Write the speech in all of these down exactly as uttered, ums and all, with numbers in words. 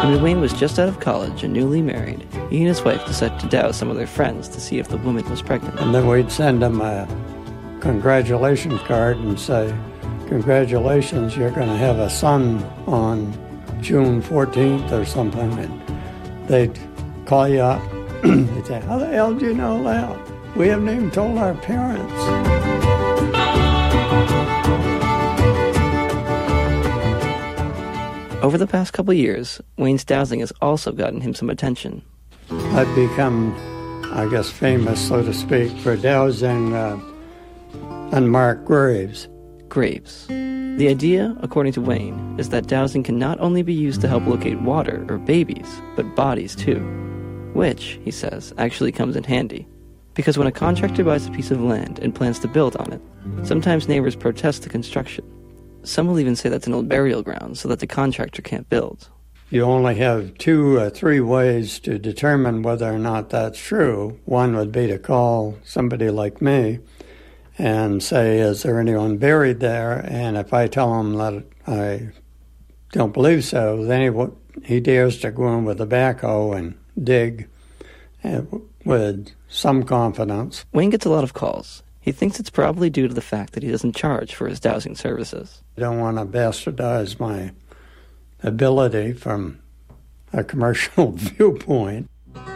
When Wayne was just out of college and newly married, he and his wife decided to douse some of their friends to see if the woman was pregnant. And then we'd send them a congratulations card and say, congratulations, you're going to have a son on June fourteenth or something. And they'd call you up. They'd say, how the hell do you know that? We haven't even told our parents. Over the past couple years, Wayne's dowsing has also gotten him some attention. I've become, I guess, famous, so to speak, for dowsing uh, unmarked graves. Graves. The idea, according to Wayne, is that dowsing can not only be used to help locate water or babies, but bodies too. Which, he says, actually comes in handy. Because when a contractor buys a piece of land and plans to build on it, sometimes neighbors protest the construction. Some will even say that's an old burial ground so that the contractor can't build. You only have two or three ways to determine whether or not that's true. One would be to call somebody like me and say, is there anyone buried there? And if I tell him that I don't believe so, then he, he dares to go in with a backhoe and dig with some confidence. Wayne gets a lot of calls. He thinks it's probably due to the fact that he doesn't charge for his dowsing services. I don't want to bastardize my ability from a commercial viewpoint.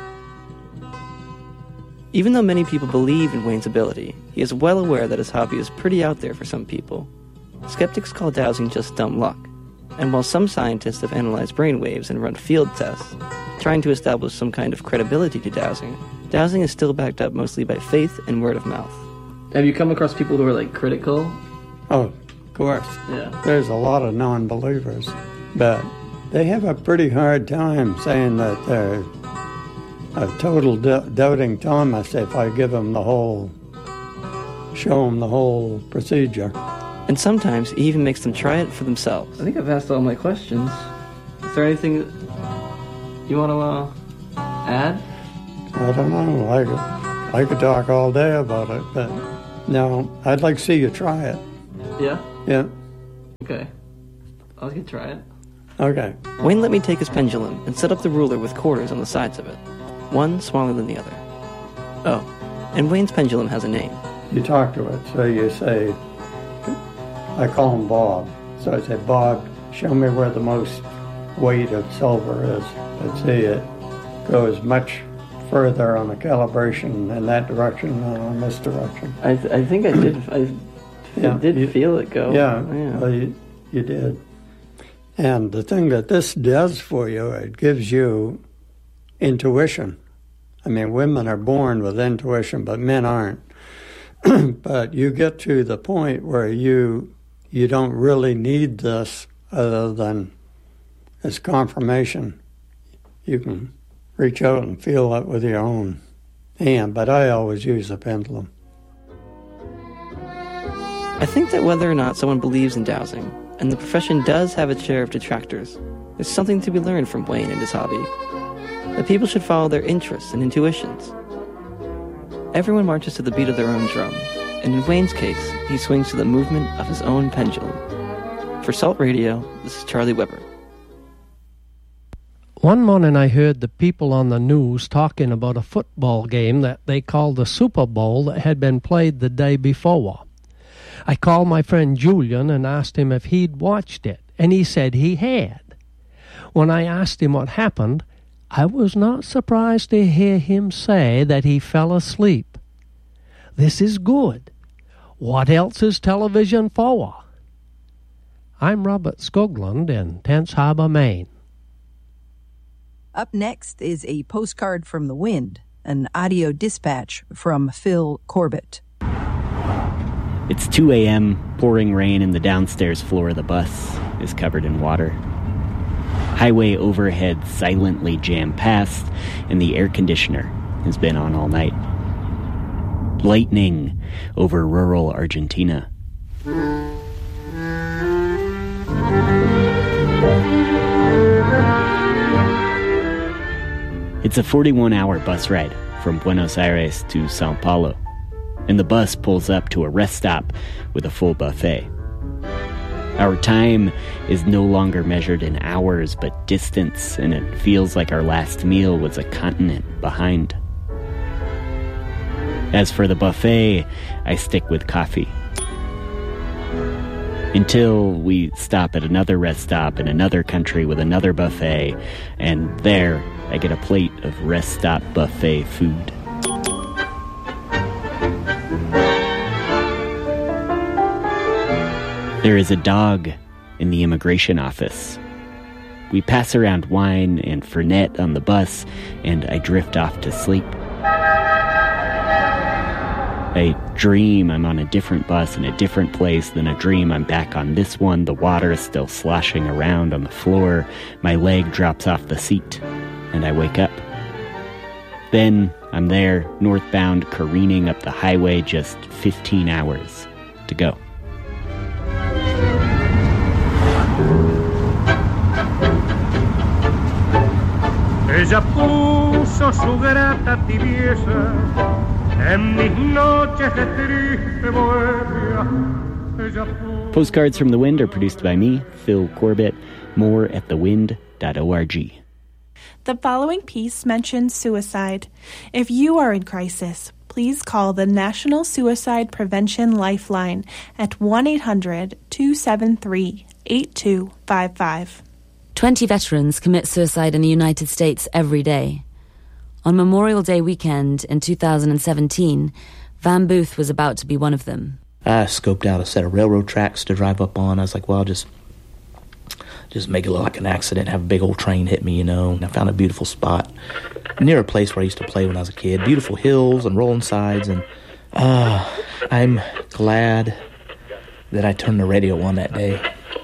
Even though many people believe in Wayne's ability, he is well aware that his hobby is pretty out there for some people. Skeptics call dowsing just dumb luck. And while some scientists have analyzed brainwaves and run field tests, trying to establish some kind of credibility to dowsing, dowsing is still backed up mostly by faith and word of mouth. Have you come across people who are, like, critical? Oh, of course. Yeah. There's a lot of non-believers, but they have a pretty hard time saying that they're a total do- doubting Thomas if I give them the whole, show them the whole procedure. And sometimes he even makes them try it for themselves. I think I've asked all my questions. Is there anything you want to uh, add? I don't know. I could, I could talk all day about it, but no, I'd like to see you try it. Yeah? Yeah. Okay. I'll get try it. Okay. Wayne let me take his pendulum and set up the ruler with quarters on the sides of it, one smaller than the other. Oh, and Wayne's pendulum has a name. You talk to it, so you say, I call him Bob. So I say, Bob, show me where the most weight of silver is. I'd see it goes much further on the calibration in that direction than on this direction. I th- I think I did I, yeah, I did you, feel it go. Yeah, yeah. Well, you, you did. And the thing that this does for you, it gives you intuition. I mean, women are born with intuition, but men aren't. But you get to the point where you you don't really need this other than as confirmation. You can reach out and feel it with your own hand, but I always use a pendulum. I think that whether or not someone believes in dowsing, and the profession does have its share of detractors, there's something to be learned from Wayne and his hobby. That people should follow their interests and intuitions. Everyone marches to the beat of their own drum, and in Wayne's case, he swings to the movement of his own pendulum. For Salt Radio, this is Charlie Weber. One morning I heard the people on the news talking about a football game that they called the Super Bowl that had been played the day before. I called my friend Julian and asked him if he'd watched it, and he said he had. When I asked him what happened, I was not surprised to hear him say that he fell asleep. This is good. What else is television for? I'm Robert Skoglund in Tense Harbor, Maine. Up next is a postcard from the wind, an audio dispatch from Phil Corbett. It's two a.m., pouring rain, and the downstairs floor of the bus is covered in water. Highway overhead silently jammed past, and the air conditioner has been on all night. Lightning over rural Argentina. It's a forty-one hour bus ride from Buenos Aires to Sao Paulo, and the bus pulls up to a rest stop with a full buffet. Our time is no longer measured in hours, but distance, and it feels like our last meal was a continent behind. As for the buffet, I stick with coffee. Until we stop at another rest stop in another country with another buffet, and there I get a plate of rest stop buffet food. There is a dog in the immigration office. We pass around wine and Fernet on the bus, and I drift off to sleep. I dream I'm on a different bus in a different place, then a dream I'm back on this one. The water is still sloshing around on the floor. My leg drops off the seat, and I wake up. Then I'm there, northbound, careening up the highway, just fifteen hours to go. Ella puso su grata tibieza en mis noches de triste bohemia. Postcards from the Wind are produced by me, Phil Corbett. More at the wind dot org. The following piece mentions suicide. If you are in crisis, please call the National Suicide Prevention Lifeline at one eight hundred two seven three eight two five five. Twenty veterans commit suicide in the United States every day. On Memorial Day weekend in two thousand seventeen, Van Booth was about to be one of them. I scoped out a set of railroad tracks to drive up on. I was like, well, I'll just, just make it look like an accident, have a big old train hit me, you know. And I found a beautiful spot near a place where I used to play when I was a kid. Beautiful hills and rolling sides. And uh, I'm glad that I turned the radio on that day.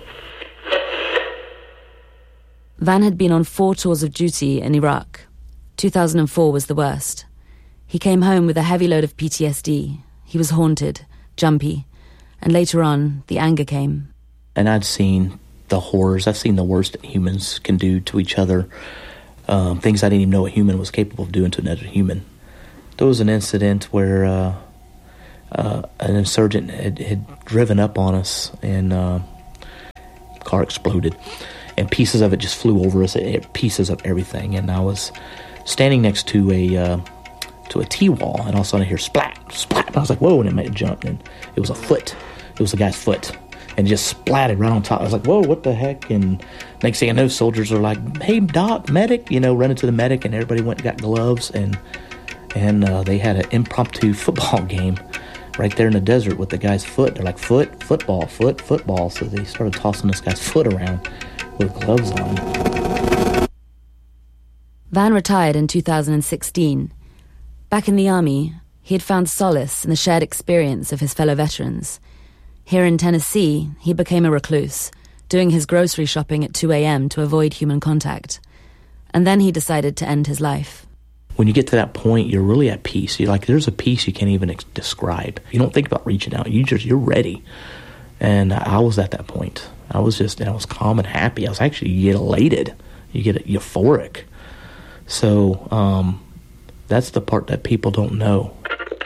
Van had been on four tours of duty in Iraq. two thousand four was the worst. He came home with a heavy load of P T S D. He was haunted, jumpy, and later on, the anger came. And I'd seen the horrors. I've seen the worst that humans can do to each other, um, things I didn't even know a human was capable of doing to another human. There was an incident where uh, uh, an insurgent had, had driven up on us, and uh, the car exploded. And pieces of it just flew over us, pieces of everything. And I was standing next to a uh, to a T-wall, and all of a sudden I hear splat, splat. And I was like, whoa, and it made a jump. And it was a foot. It was a guy's foot. And it just splatted right on top. I was like, whoa, what the heck? And next thing I know, soldiers are like, hey, doc, medic, you know, running to the medic. And everybody went and got gloves. And, and uh, they had an impromptu football game right there in the desert with the guy's foot. They're like, foot, football, foot, football. So they started tossing this guy's foot around with gloves on. Van retired in two thousand sixteen. Back in the Army, he had found solace in the shared experience of his fellow veterans. Here in Tennessee, he became a recluse, doing his grocery shopping at two a.m. to avoid human contact. And then he decided to end his life. When you get to that point, you're really at peace. You're like, there's a peace you can't even ex- describe. You don't think about reaching out. You just, you're ready. And I was at that point. I was just, I was calm and happy. I was actually, you get elated. You get euphoric. So, um, that's the part that people don't know.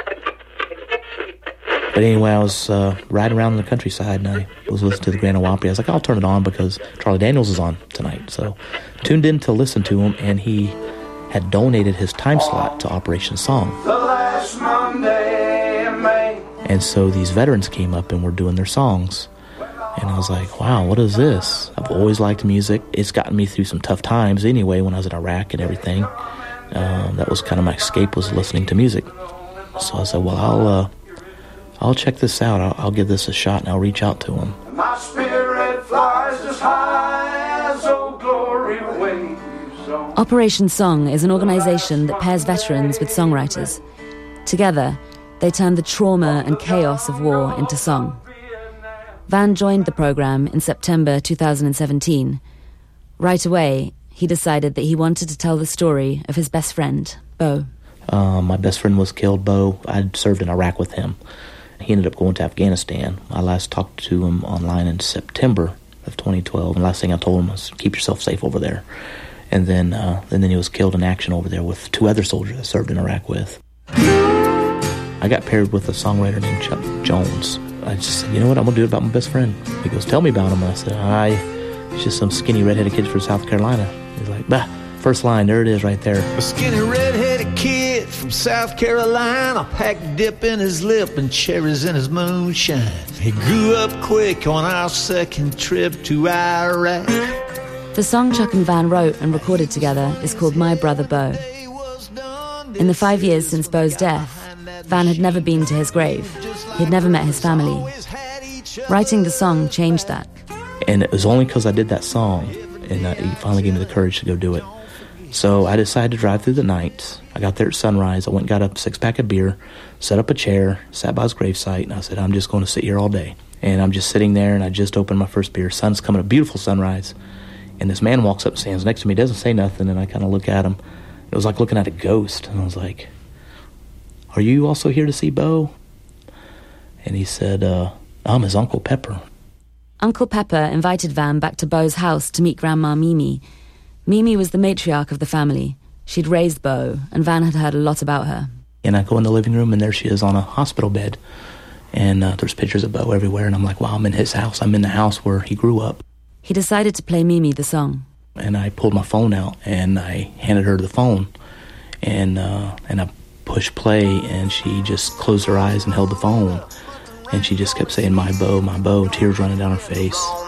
But anyway, I was uh, riding around in the countryside, and I was listening to the Grand Ole Opry. I was like, I'll turn it on because Charlie Daniels is on tonight. So, tuned in to listen to him, and he had donated his time slot to Operation Song. The last Monday in May. And so these veterans came up and were doing their songs. And I was like, wow, what is this? I've always liked music. It's gotten me through some tough times anyway when I was in Iraq and everything. Um, that was kind of my escape, was listening to music. So I said, well, I'll uh, I'll check this out. I'll, I'll give this a shot, and I'll reach out to him. My spirit flies as high as old glory waves. Operation Song is an organization that pairs veterans with songwriters. Together, they turn the trauma and chaos of war into song. Van joined the program in September two thousand seventeen. Right away, he decided that he wanted to tell the story of his best friend, Bo. Um, my best friend was killed, Bo. I'd served in Iraq with him. He ended up going to Afghanistan. I last talked to him online in September of twenty twelve, and the last thing I told him was, keep yourself safe over there. And then, uh, and then he was killed in action over there with two other soldiers I served in Iraq with. I got paired with a songwriter named Chuck Jones. I just said, you know what, I'm going to do it about my best friend. He goes, tell me about him. And I said, I, he's just some skinny redheaded kid from South Carolina. He's like, bah, first line, there it is right there. A skinny redheaded kid from South Carolina, pack dip in his lip and cherries in his moonshine. He grew up quick on our second trip to Iraq. The song Chuck and Van wrote and recorded together is called My Brother Beau. In the five years since Beau's death, Van had never been to his grave. He'd never met his family. Writing the song changed that. And it was only because I did that song, and uh, he finally gave me the courage to go do it. So I decided to drive through the night. I got there at sunrise. I went and got a six-pack of beer, set up a chair, sat by his gravesite, and I said, I'm just going to sit here all day. And I'm just sitting there, and I just opened my first beer. Sun's coming, a beautiful sunrise. And this man walks up and stands next to me, doesn't say nothing, and I kind of look at him. It was like looking at a ghost. And I was like, are you also here to see Beau? And he said, uh, I'm his Uncle Pepper. Uncle Pepper invited Van back to Beau's house to meet Grandma Mimi. Mimi was the matriarch of the family. She'd raised Beau, and Van had heard a lot about her. And I go in the living room, and there she is on a hospital bed. And uh, there's pictures of Beau everywhere. And I'm like, wow, I'm in his house. I'm in the house where he grew up. He decided to play Mimi the song. And I pulled my phone out, and I handed her the phone. And uh, and I pushed play, and she just closed her eyes and held the phone. And she just kept saying, my Beau, my Beau, tears running down her face.